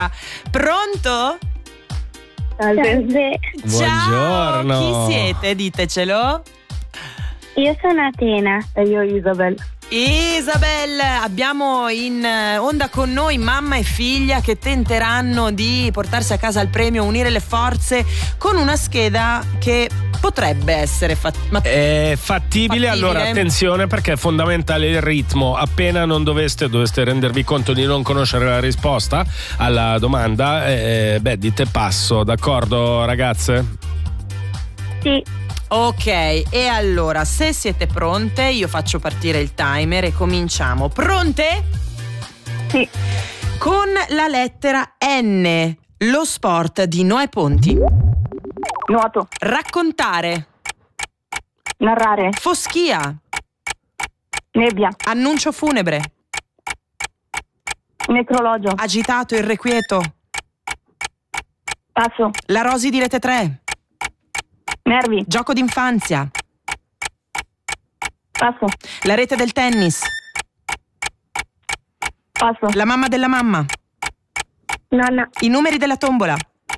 Pronto? Salve. Ciao, Buongiorno. chi siete? Ditecelo. Io sono Atena. E io Isabel. Isabel, abbiamo in onda con noi mamma e figlia che tenteranno di portarsi a casa il premio, unire le forze con una scheda che potrebbe essere fattibile. Allora attenzione, perché è fondamentale il ritmo. Appena non doveste rendervi conto di non conoscere la risposta alla domanda, dite passo, d'accordo ragazze? Sì. Ok, e allora se siete pronte io faccio partire il timer e cominciamo. Pronte? Sì. Con la lettera N, lo sport di Noè Ponti. Nuoto. Raccontare. Narrare. Foschia. Nebbia. Annuncio funebre. Necrologio. Agitato, irrequieto. Passo. La Rosi di Rete 3. Nervi. Gioco d'infanzia. Passo. La rete del tennis. Passo. La mamma della mamma. Nonna. I numeri della tombola.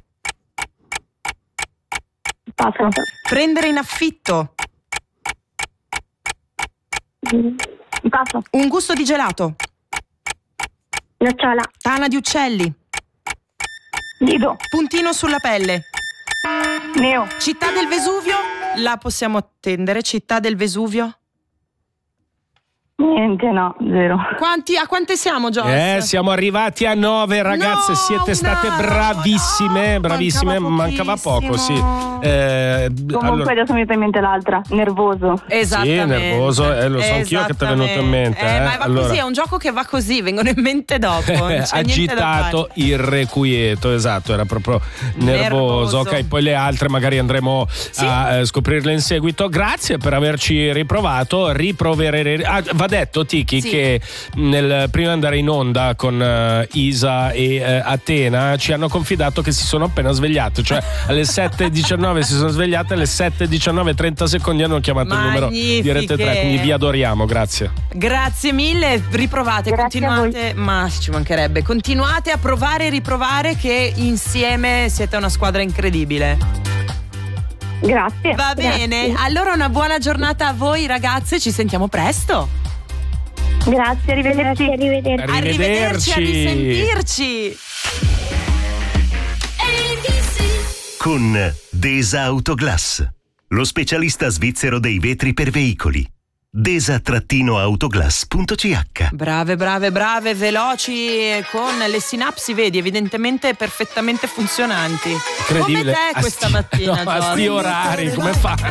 Passo. Prendere in affitto. Passo. Un gusto di gelato. Nocciola. Tana di uccelli. Nido. Puntino sulla pelle. Neo. Città del Vesuvio. La possiamo attendere, città del Vesuvio? Niente, no, zero. A quante siamo, Joss? Siamo arrivati a 9 ragazze, No, siete state bravissime, bravissime, mancava poco, sì. Comunque adesso mi viene in mente l'altra, nervoso. Esattamente. Sì, nervoso, lo so anch'io che ti è venuto in mente. Ma va allora, così, è un gioco che va così, vengono in mente dopo. Non c'è niente da agitato, fare. irrequieto, esatto, era proprio nervoso. Ok, poi le altre magari andremo a scoprirle in seguito. Grazie per averci riprovato, riproverere. Va detto, Tiki, che prima di andare in onda con Isa e Atena ci hanno confidato che si sono appena svegliate, cioè alle 7:19 si sono svegliate, alle 7:19 30 secondi hanno chiamato il numero di Rete 3, quindi vi adoriamo, grazie. Grazie mille, riprovate, Grazie continuate, ma ci mancherebbe, continuate a provare e riprovare che insieme siete una squadra incredibile. Grazie. Va bene, allora una buona giornata a voi ragazze, ci sentiamo presto. Grazie, arrivederci. Arrivederci, a risentirci. Con Desa Autoglass, lo specialista svizzero dei vetri per veicoli. desa-autoglass.ch. Brave, veloci, con le sinapsi, vedi, evidentemente perfettamente funzionanti. Incredibile. Come te questa mattina, a sti orari, come fa?